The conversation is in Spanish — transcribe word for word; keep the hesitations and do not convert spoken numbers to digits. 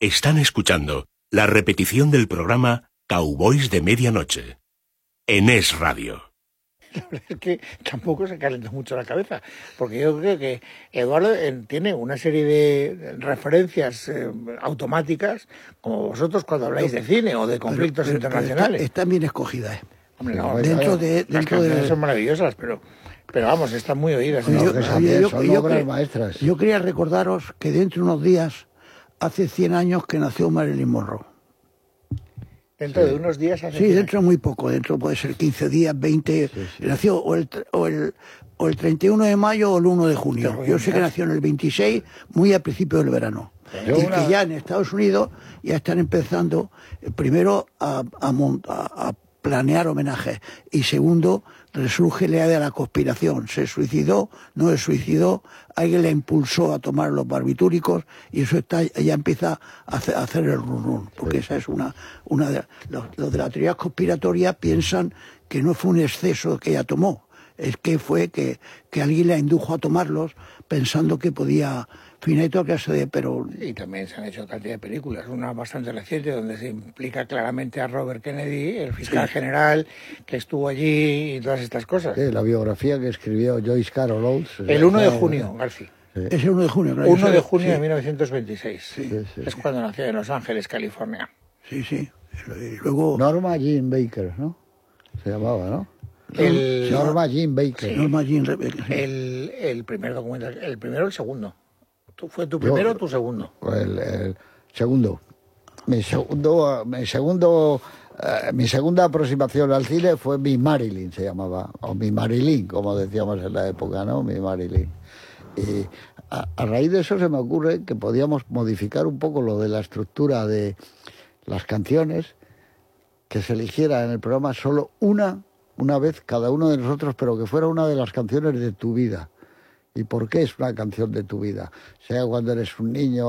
Están escuchando la repetición del programa Cowboys de Medianoche en Es Radio. La verdad es que tampoco se calenta mucho la cabeza, porque yo creo que Eduardo eh, tiene una serie de referencias eh, automáticas, como vosotros cuando habláis de cine o de conflictos pero, pero, internacionales. Pero está, están bien escogidas, ¿eh? Hombre, no, dentro claro, de, las dentro canciones de... son maravillosas, pero, pero vamos, están muy oídas. Yo, ¿no? yo, también yo, son yo obras cre- maestras. yo quería recordaros que dentro de unos días, hace cien años que nació Marilyn Monroe. Dentro sí. de unos días hace Sí, dentro de muy poco, dentro puede ser quince días, veinte, sí, sí. Nació o el, o, el, o el treinta y uno de mayo o el uno de junio. Yo sé que nació en el veintiséis, muy al principio del verano. Yo y una... que ya en Estados Unidos ya están empezando, eh, primero, a, a, a, a planear homenajes, y segundo, resurge la idea de la conspiración. Se suicidó, no se suicidó, alguien le impulsó a tomar los barbitúricos, y eso está ya empieza a hacer, a hacer el run run, porque esa es una, una de los, los de la teoría conspiratoria piensan que no fue un exceso que ella tomó, es que fue que, que alguien la indujo a tomarlos pensando que podía. Finito que se de, pero... Y también se han hecho cantidad de películas, una bastante reciente donde se implica claramente a Robert Kennedy, el fiscal sí. general que estuvo allí y todas estas cosas. Sí, la biografía que escribió Joyce Carol Oates. El uno de junio, García. Sí. Es el uno de junio. Claro, uno de junio sí. de mil novecientos veintiséis. Sí. Sí, sí, es sí. cuando nació en Los Ángeles, California. Sí, sí. Y luego... Norma Jean Baker, ¿no? Se llamaba, ¿no? El... Norma Jean Baker. Sí. Norma Jean Baker. Sí. El, el primer documental, el primero o el segundo. ¿Fue tu primero o tu segundo? El, el segundo. Mi segundo, mi segundo, eh, mi segunda aproximación al cine fue Mi Marilyn, se llamaba, o Mi Marilyn, como decíamos en la época, ¿no? Mi Marilyn. Y a, a raíz de eso se me ocurre que podíamos modificar un poco lo de la estructura de las canciones, que se eligiera en el programa solo una, una vez cada uno de nosotros, pero que fuera una de las canciones de tu vida. ¿Y por qué es una canción de tu vida? Sea cuando eres un niño,